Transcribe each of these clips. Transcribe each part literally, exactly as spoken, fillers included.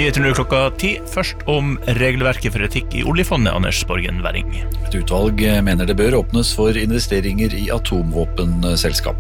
Vi er til nå klokka ti. Først om regelverket for etikk i oljefondet, Anders Borgen Werring. Et utvalg mener det bør åpnes for investeringer i atomvåpenselskap.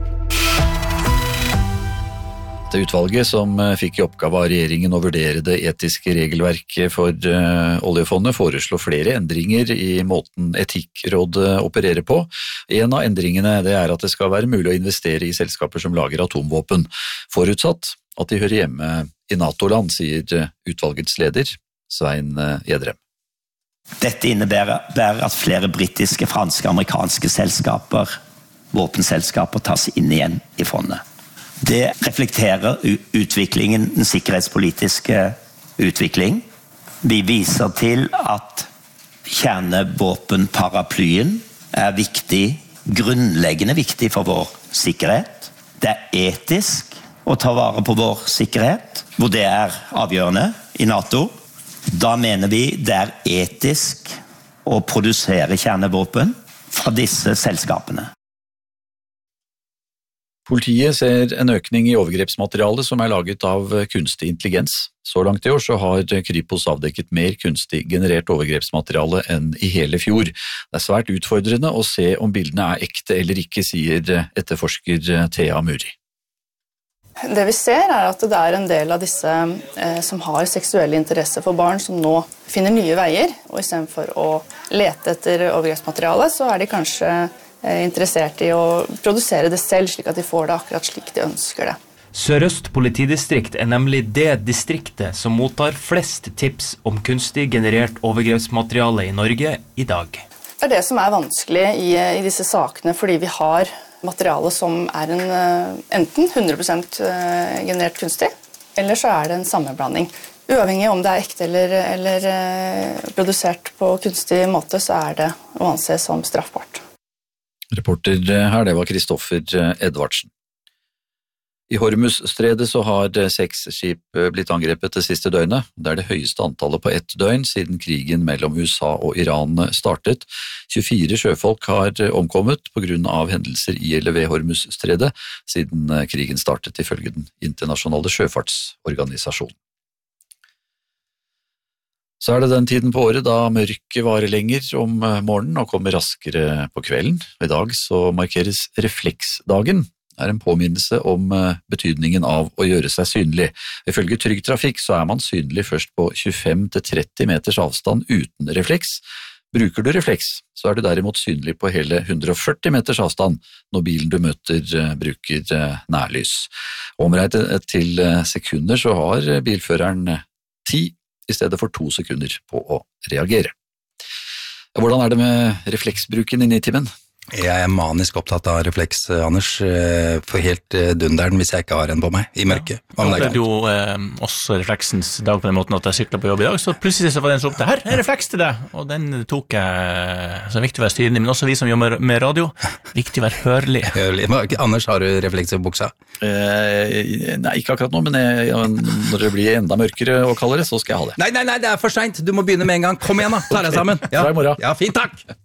Det utvalget som fikk i oppgave av regjeringen å vurdere det etiske regelverket for uh, oljefondet foreslår flere endringer i måten Etikkrådet opererer på. En av endringene det er at det skal være mulig å investere i selskaper som lager atomvåpen, forutsatt at de hører hjemme i NATO-land, sier utvalgets leder, Svein Edrem. Dette innebærer at flere britiske, franske og amerikanske selskaper, våpenselskaper, tas inn igjen i fondet. Det reflekterer utviklingen, den sikkerhetspolitiske utvikling. Vi viser til at kjernevåpenparaplyen er viktig, grunnleggende viktig for vår sikkerhet. Det er etisk å ta vare på vår sikkerhet, hvor det er avgjørende i NATO. Da mener vi det er etisk å produsere kjernevåpen fra disse selskapene. Politiet ser en økning i overgrepsmateriale som er laget av kunstig intelligens. Så langt i år så har Kripos avdekket mer kunstig generert overgrepsmateriale enn i hele fjor. Det er svært utfordrende å se om bildene er ekte eller ikke, sier etterforsker Thea Muri. Det vi ser er at det er en del av disse eh, som har seksuelle interesser for barn som nå finner nye veier, og i stedet for å lete etter overgrepsmateriale så er de kanskje interessert i å produsere det selv, slik at de får det akkurat slik de ønsker det. Sør-Øst politidistrikt er nemlig det distriktet som mottar flest tips om kunstig generert overgrepsmateriale i Norge i dag. Det er det som er vanskelig i, i disse sakene, fordi vi har materiale som er en, enten hundre prosent generert kunstig, eller så er det en sammenblanding. Uavhengig om det er ekte eller, eller produsert på kunstig måte, så er det å anse som straffbart. Reporter her, det var Kristoffer Edvardsen. I Hormuzstredet så har seks skip blitt angrepet det siste døgnet. Det er det høyeste antallet på ett døgn siden krigen mellom U S A og Iran startet. tjuefire sjøfolk har omkommet på grunn av hendelser i eller ved Hormuzstredet siden krigen startet, ifølge den internasjonale sjøfartsorganisasjonen. Så er det den tiden på året da mørket varer lenger om morgenen og kommer raskere på kvelden. I dag så markeres refleksdagen. Det er en påminnelse om betydningen av å gjøre seg synlig. Ifølge Trygg Trafikk så er man synlig først på tjuefem til tretti meters avstand uten refleks. Bruker du refleks, så er du derimot synlig på hele hundre og førti meters avstand når bilen du møter bruker nærlys. Omregnet til sekunder så har bilføreren ti i stedet for to sekunder på å reagere. Hvordan er det med refleksbruken i Nitimen? Jeg er manisk opptatt av refleks, Anders, for helt dunderen hvis jeg ikke har en på meg i mørket. Ja, jeg opplevde jo eh, også refleksens dag på den måten at jeg syklet på jobb i dag, så plutselig så var det en som ropte, her er refleks til deg, og den tok jeg, så viktig å være styrende, men også vi som jobber med radio, viktig å være hørlig. hørlig. Anders, har du refleks i buksa? Eh, nei, ikke akkurat nå, men jeg, når det blir enda mørkere og kaldere, så skal jeg ha det. Nei, nei, nei, det er for sent, du må begynne med en gang, kom igjen da, ta deg sammen. Ja, Fra i morgen. Ja, fint, takk!